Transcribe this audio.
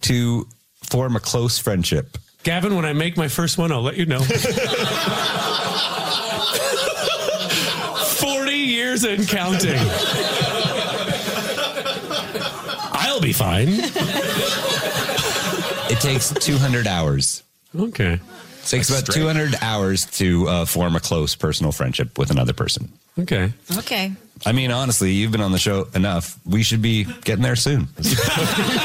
to form a close friendship? Gavin, when I make my first one, I'll let you know. 40 years and counting. I'll be fine. It takes 200 hours. Okay. It takes about 200 hours to form a close personal friendship with another person. Okay. Okay. I mean, honestly, you've been on the show enough. We should be getting there soon.